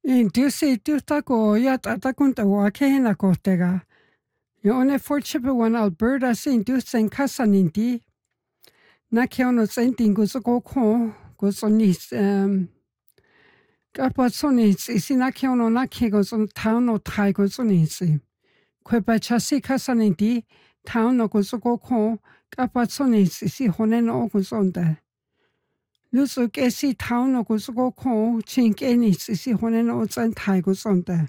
Intusi tutako yat atakunta wakehina kotega. Yone forchipe wan Alberta sin dusen kasaninti. Na keono sentin guzoko guzonis kapazonis isina keono na kegozon tauno tai guzonisi. Kwepa chasi kasaninti tauno guzoko kapazonis isi honeno guzonda. Lusu kesi tauno guzoko chinkenis isi honeno zan tai guzonda.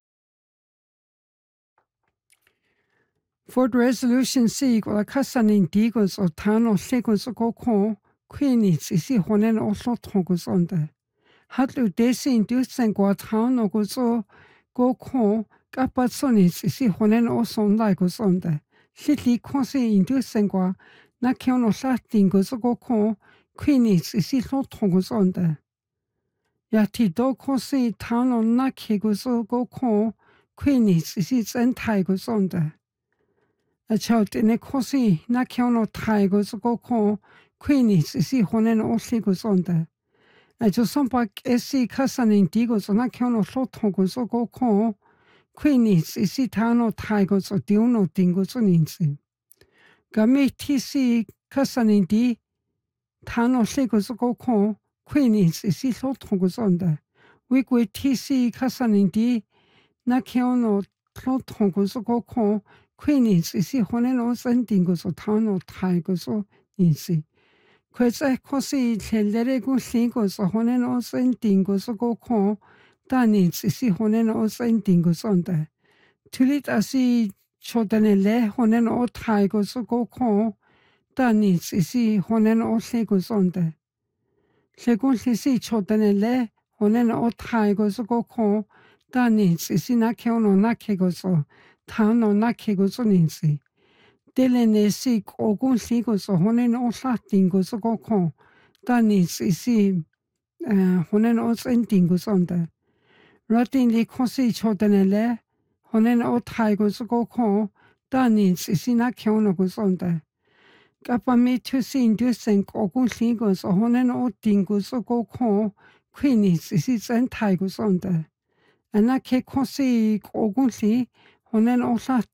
Ford Resolution C la kasanin digos o tano segos o goko queenis isi honen o lotongos onda. Hatlu desin dusen guatano gozo goko kapatsonis isi honen o sondagos onda. Litli konsi indusen gua na keono latingos o goko queenis isi lotongos onda. Yati do konsi tano nakegos o goko queenis isi zentaigos onda. A child in a cosi, na keono tigers go ko, queenies, isi honen o sigos onda. A josompak esi kasanin digos, na keono lotogos o go ko, queenies, isi tano tigers o diuno dingos uninsi. Game tisi kasanin di, tano sigos go ko, queenies, isi lotogos onda. Wigwe tisi kasanin di, na keono lotogos go ko, queenis isi honen o sendingos o tano taigos o insi. Kweze kosi lelere gusingos o honen o sendingos o goko tanins isi honen o sendingos onda. Tulit asi chodanele honen o taigos o goko tanins isi honen o legos onda. Legun lisi chodanele honen o taigos o goko tanins isi nakeono nakegos o tano nakegos uninsi. Delene si ogun sigos o honen o latingos o goko. Danis isi honen o sentingos onda. Ratin li kosi chodanele honen o taigos o goko. Danis isi nakeonogos onda. Kapami tusi indusen ogun sigos o honen o dingos o goko. Queenis isi zentaigos onda. Anake kosi ogun si honen o